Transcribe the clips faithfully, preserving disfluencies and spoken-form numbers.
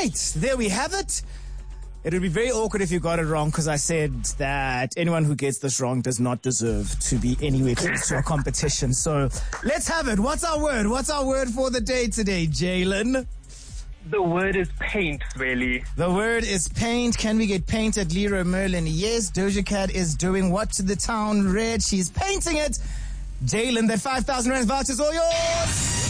right, there we have it. It would be very awkward if you got it wrong, because I said that anyone who gets this wrong does not deserve to be anywhere close to a competition. So let's have it. What's our word? What's our word for the day today, Jalen? The word is paint, really. The word is paint. Can we get paint at Leroy Merlin? Yes. Doja Cat is doing what to the town red? She's painting it. Jalen, that five thousand rand voucher is all yours.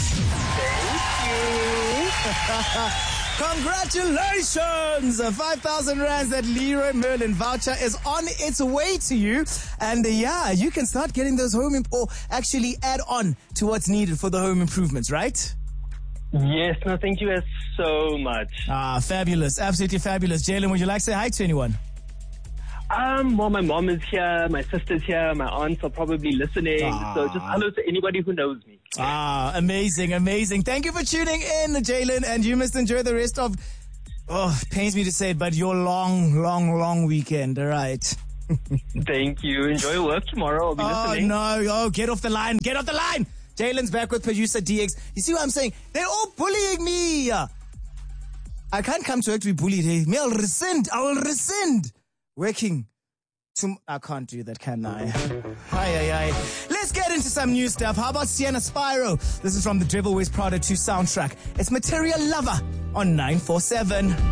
Thank you. Congratulations! five thousand rands that Leroy Merlin voucher is on its way to you. And uh, yeah, you can start getting those home, imp- or actually add on to what's needed for the home improvements, right? Yes, no, thank you guys so much. Ah, fabulous. Absolutely fabulous. Jalen, would you like to say hi to anyone? Um, well, my mom is here, my sister's here, my aunts are probably listening. Ah. So just hello to anybody who knows me. Ah, amazing, amazing. Thank you for tuning in, Jalen, and you must enjoy the rest of, oh, it pains me to say it, but your long, long, long weekend, all right? Thank you. Enjoy work tomorrow. I'll be oh, listening. no. Oh, get off the line. Get off the line. Jalen's back with producer D X. You see what I'm saying? They're all bullying me. I can't come to work to be bullied. Hey, me, I'll rescind. I will rescind. Working. To, I can't do that, can I? Aye, aye, aye. Let's get into some new stuff. How about Sienna Spyro? This is from the Devil Wears Prada two soundtrack. It's Material Lover on nine four seven.